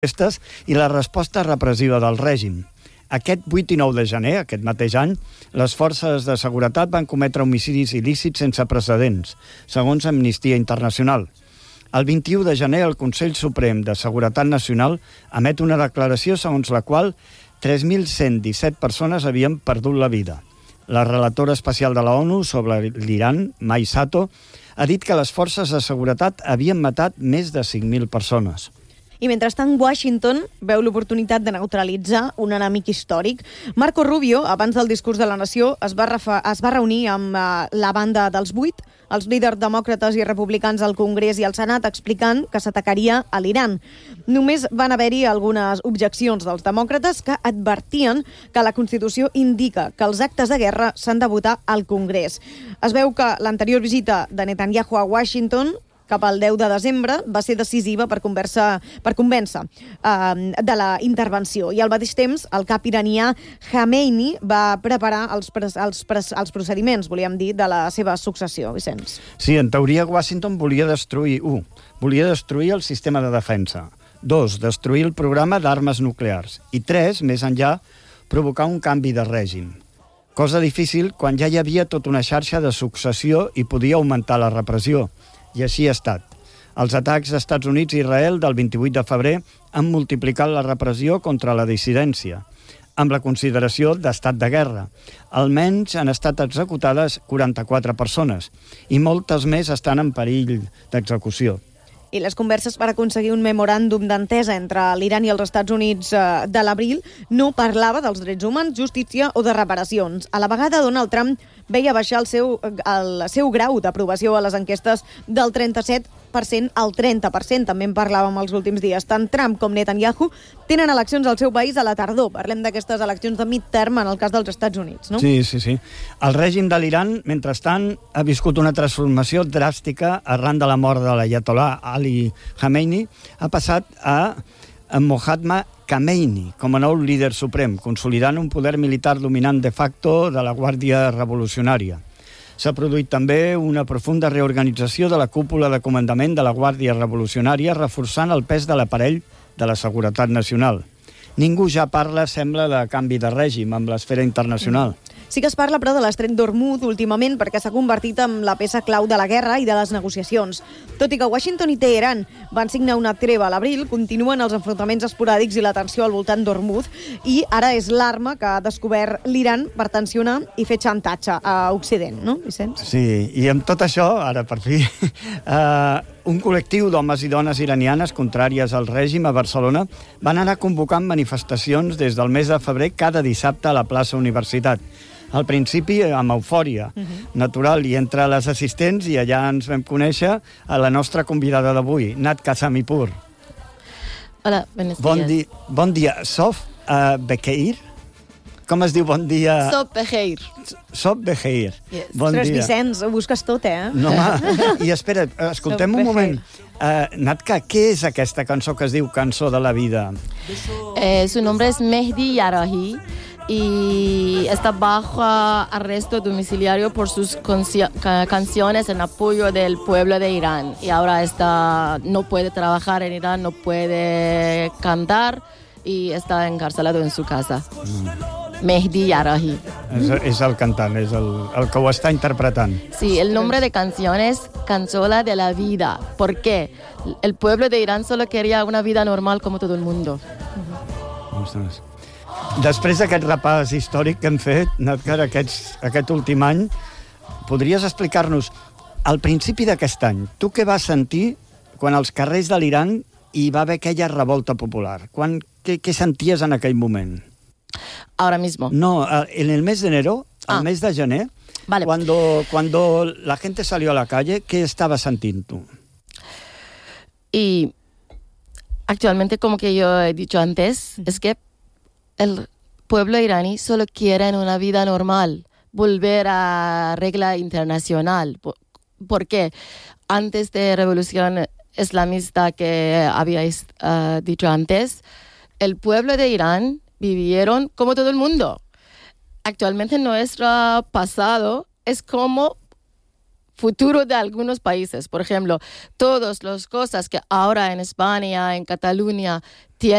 protestes i la resposta repressiva del règim. Aquest 8 i 9 de gener, aquest mateix any, les forces de seguretat van cometre homicidis il·lícits sense precedents, segons Amnistia Internacional. El 21 de gener, el Consell Suprem de Seguretat Nacional emet una declaració segons la qual 3.117 persones havien perdut la vida. La relatora especial de la ONU sobre l'Iran, Mai Sato, ha dit que les forces de seguretat havien matat més de 5.000 persones. I mentrestant, Washington veu l'oportunitat de neutralitzar un enemic històric. Marco Rubio, abans del discurs de la nació, es va reunir amb la banda dels 8, els líders demòcrates i republicans al Congrés i al Senat, explicant que s'atacaria a l'Iran. Només van haver-hi algunes objeccions dels demòcrates que advertien que la Constitució indica que els actes de guerra s'han de votar al Congrés. Es veu que l'anterior visita de Netanyahu a Washington cap al 10 de desembre, va ser decisiva per convèncer de la intervenció. I al mateix temps, el cap iranià Khamenei va preparar els procediments, volíem dir, de la seva successió, Vicenç. Sí, en teoria Washington volia destruir el sistema de defensa. 2, destruir el programa d'armes nuclears. I 3, més enllà, provocar un canvi de règim. Cosa difícil quan ja hi havia tota una xarxa de successió i podia augmentar la repressió. I així ha estat. Els atacs dels Estats Units i Israel del 28 de febrer han multiplicat la repressió contra la dissidència, amb la consideració d'estat de guerra. Almenys han estat executades 44 persones i moltes més estan en perill d'execució. I les converses per aconseguir un memoràndum d'entesa entre l'Iran i els Estats Units de l'abril no parlava dels drets humans, justícia o de reparacions. A la vegada, Donald Trump veia baixar el seu grau d'aprovació a les enquestes del 37% al 30%. També en parlàvem els últims dies. Tant Trump com Netanyahu tenen eleccions al seu país a la tardor. Parlem d'aquestes eleccions de midterm en el cas dels Estats Units, no? Sí. El règim de l'Iran, mentrestant, ha viscut una transformació dràstica arran de la mort de l'Ayatollah Ali Khamenei. Ha passat a Mohammad Khamenei com a nou líder suprem, consolidant un poder militar dominant de facto de la Guàrdia Revolucionària. S'ha produït també una profunda reorganització de la cúpula de comandament de la Guàrdia Revolucionària, reforçant el pes de l'aparell de la seguretat nacional. Ningú ja parla, sembla, de canvi de règim amb l'esfera internacional. Sí que es parla, però, de l'estret d'Hormuz últimament perquè s'ha convertit en la peça clau de la guerra i de les negociacions. Tot i que Washington i Teheran van signar una treva a l'abril, continuen els enfrontaments esporàdics i la tensió al voltant d'Hormuz, i ara és l'arma que ha descobert l'Iran per tensionar i fer xantatge a Occident, no, Vicenç? Sí, i amb tot això, ara per fi, un col·lectiu d'homes i dones iranianes contràries al règim a Barcelona van anar convocant manifestacions des del mes de febrer cada dissabte a la plaça Universitat. Al principi amb eufòria natural, i entre les assistents, i allà ens vam conèixer a la nostra convidada d'avui, Nat Kasamipur. Hola, buenos días. Bon dia. Sof Bekeir? Com es diu bon dia? Sof Bekeir. Sof Bekeir. Yes. Bon Ostres, dia. Vicenç, ho busques tot, eh? No, i espera, escoltem un moment. Natka, què és aquesta cançó que es diu Cançó de la Vida? Su nombre es Mehdi Yarahi y está bajo arresto domiciliario por sus canciones en apoyo del pueblo de Irán. Y ahora no puede trabajar en Irán, no puede cantar y está encarcelado en su casa. Mehdi Yarahi. És el cantant, és el que ho està interpretant. Sí, el nombre de canción es Cançola de la Vida. ¿Por qué? El pueblo de Irán solo quería una vida normal como todo el mundo. Ostres. Després d'aquest repàs històric que hem fet, Natkar, aquest últim any, podries explicar-nos, al principi d'aquest any, tu què vas sentir quan als carrers de l'Iran hi va haver aquella revolta popular? Què senties en aquell moment? Ahora mismo. No, en el mes de enero, el mes de gener, vale. Cuando la gente salió a la calle, ¿qué estabas sintiendo tú? Y actualmente, como que yo he dicho antes, es que el pueblo iraní solo quiere una vida normal, volver a regla internacional. Porque antes de la revolución islamista que habíais dicho antes, el pueblo de Irán vivieron como todo el mundo. Actualmente nuestro pasado es como futuro de algunos países. Por ejemplo, todas las cosas que ahora en España, en Cataluña,